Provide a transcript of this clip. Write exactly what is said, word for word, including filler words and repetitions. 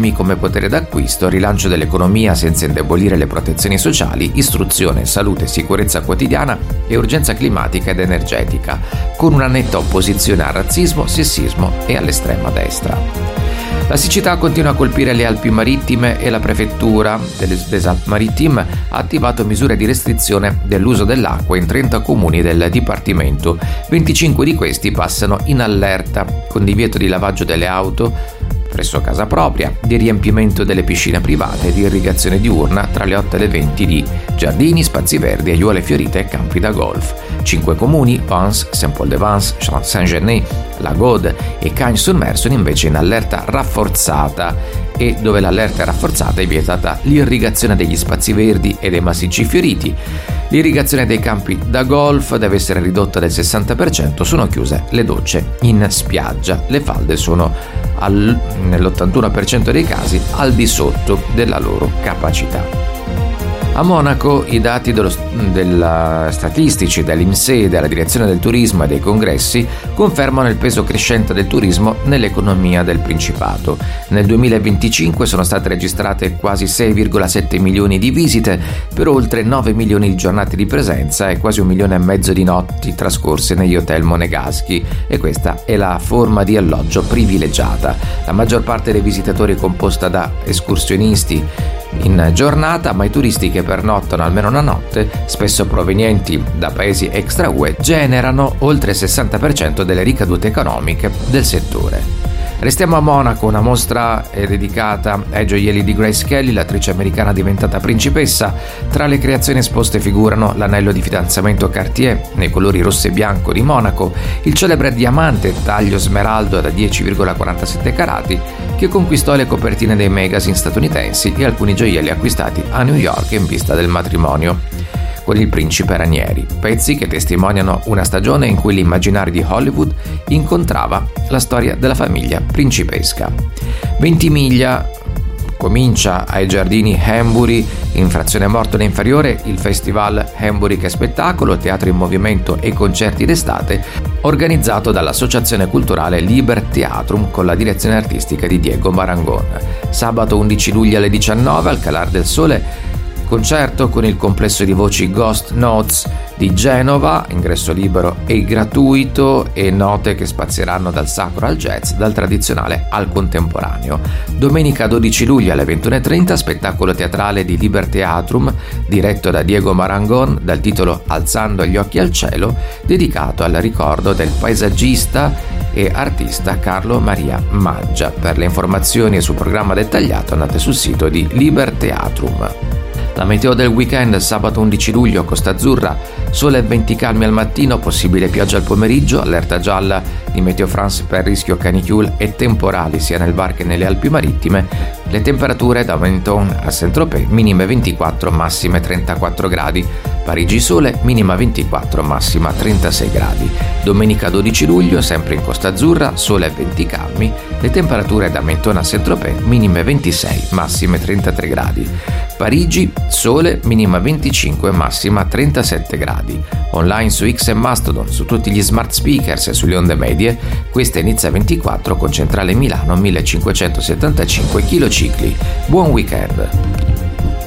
temi come potere d'acquisto, rilancio dell'economia senza indebolire le protezioni sociali, istruzione, salute, sicurezza quotidiana e urgenza climatica ed energetica, con una netta opposizione al razzismo, sessismo e all'estrema destra. La siccità continua a colpire le Alpi Marittime e la prefettura des Alpes-Maritimes ha attivato misure di restrizione dell'uso dell'acqua in trenta comuni del dipartimento. venticinque di questi passano in allerta, con divieto di lavaggio delle auto presso casa propria, di riempimento delle piscine private e di irrigazione diurna tra le otto e le venti di giardini, spazi verdi, aiuole fiorite e campi da golf. Cinque comuni, Vence, Saint-Paul-de-Vence, Saint-Genès, La Gaude e Cagnes-sur-Mer, sono invece in allerta rafforzata, e dove l'allerta è rafforzata è vietata l'irrigazione degli spazi verdi e dei massicci fioriti. L'irrigazione dei campi da golf deve essere ridotta del sessanta per cento, sono chiuse le docce in spiaggia. Le falde sono al, nell'ottantuno per cento dei casi al di sotto della loro capacità. A Monaco i dati dello, della statistici dell'INSEE, della direzione del turismo e dei congressi confermano il peso crescente del turismo nell'economia del Principato. Nel duemilaventicinque sono state registrate quasi sei virgola sette milioni di visite per oltre nove milioni di giornate di presenza e quasi un milione e mezzo di notti trascorse negli hotel monegaschi, e questa è la forma di alloggio privilegiata. La maggior parte dei visitatori è composta da escursionisti in giornata, ma i turisti che pernottano almeno una notte, spesso provenienti da paesi extra U E, generano oltre il sessanta per cento delle ricadute economiche del settore. Restiamo a Monaco, una mostra è dedicata ai gioielli di Grace Kelly, l'attrice americana diventata principessa. Tra le creazioni esposte figurano l'anello di fidanzamento Cartier nei colori rosso e bianco di Monaco, il celebre diamante taglio smeraldo da dieci virgola quarantasette carati che conquistò le copertine dei magazine statunitensi, e alcuni gioielli acquistati a New York in vista del matrimonio con il principe Ranieri, pezzi che testimoniano una stagione in cui l'immaginario di Hollywood incontrava la storia della famiglia principesca. Ventimiglia comincia ai giardini Hambury, in frazione Mortone Inferiore, il festival Hambury Che Spettacolo, teatro in movimento e concerti d'estate, organizzato dall'associazione culturale Liber Theatrum con la direzione artistica di Diego Marangon. Sabato undici luglio alle diciannove al calar del sole, concerto con il complesso di voci Ghost Notes di Genova, ingresso libero e gratuito, e note che spazieranno dal sacro al jazz, dal tradizionale al contemporaneo. Domenica dodici luglio alle ventuno e trenta, spettacolo teatrale di Liber Theatrum diretto da Diego Marangon dal titolo Alzando gli occhi al cielo, dedicato al ricordo del paesaggista e artista Carlo Maria Maggia. Per le informazioni e sul programma dettagliato andate sul sito di Liber Theatrum. La meteo del weekend: sabato undici luglio, Costa Azzurra, sole e venti calmi al mattino, possibile pioggia al pomeriggio, allerta gialla di Meteo France per rischio canicule e temporali sia nel Var che nelle Alpi Marittime. Le temperature da Menton a Saint-Tropez, minime ventiquattro, massime trentaquattro gradi. Parigi sole, minima ventiquattro, massima trentasei gradi. Domenica dodici luglio, sempre in Costa Azzurra, sole e venti calmi. Le temperature da Menton a Saint-Tropez, minime ventisei, massime trentatré gradi. Parigi sole, minima venticinque, massima trentasette gradi. Online su X e Mastodon, su tutti gli smart speakers e sulle onde medie, questa inizia ventiquattro con centrale Milano millecinquecentosettantacinque kHz. Buon weekend!